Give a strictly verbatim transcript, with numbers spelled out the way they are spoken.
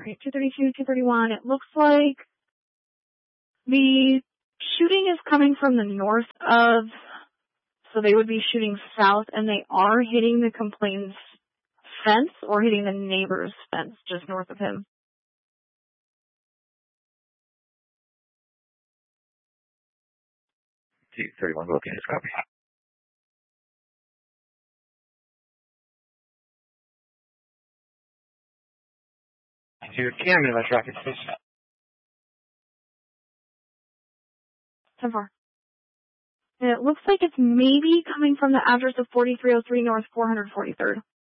Right, two thirty-two, two thirty-one. It looks like the shooting is coming from the north of, so they would be shooting south, and they are hitting the complainant's fence or hitting the neighbor's fence just north of him. two thirty-one, looking at copy. Your camera about traffic, please. ten four. And it looks like it's maybe coming from the address of forty-three oh three North four forty-third.